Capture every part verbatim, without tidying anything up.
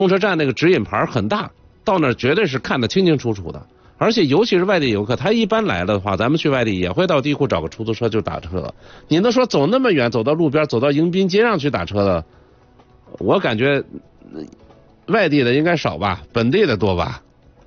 通车站那个指引牌很大，到那儿绝对是看得清清楚楚的。而且尤其是外地游客，他一般来的话，咱们去外地也会到地库找个出租车就打车了。你能说走那么远，走到路边，走到迎宾街上去打车的，我感觉外地的应该少吧，本地的多吧。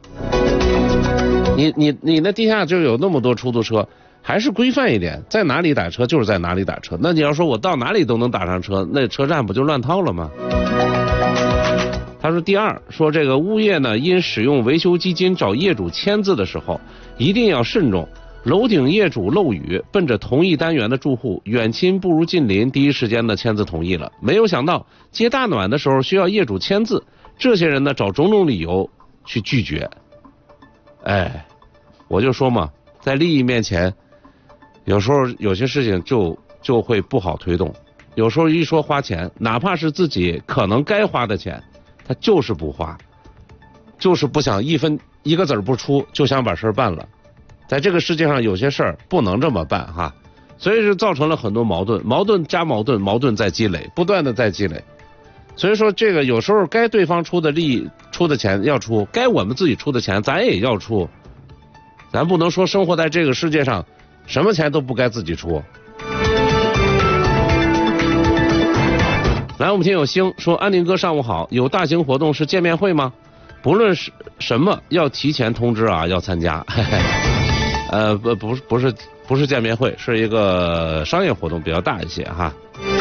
你你你那地下就有那么多出租车，还是规范一点，在哪里打车就是在哪里打车。那你要说我到哪里都能打上车，那车站不就乱套了吗？他说第二，说这个物业呢，因使用维修基金找业主签字的时候，一定要慎重。楼顶业主漏雨，奔着同一单元的住户，远亲不如近邻，第一时间呢签字同意了。没有想到接大暖的时候需要业主签字，这些人呢找种种理由去拒绝。哎，我就说嘛，在利益面前，有时候有些事情就就会不好推动。有时候一说花钱，哪怕是自己可能该花的钱，他就是不花，就是不想一分一个子儿不出，就想把事儿办了。在这个世界上，有些事儿不能这么办哈，所以是造成了很多矛盾，矛盾加矛盾，矛盾在积累，不断的在积累。所以说，这个有时候该对方出的利益出的钱要出，该我们自己出的钱咱也要出。咱不能说生活在这个世界上，什么钱都不该自己出。来，我们听友星说，安宁哥上午好，有大型活动是见面会吗？不论是什么，要提前通知啊，要参加。嘿嘿呃，不，不是，不是，不是见面会，是一个商业活动，比较大一些哈。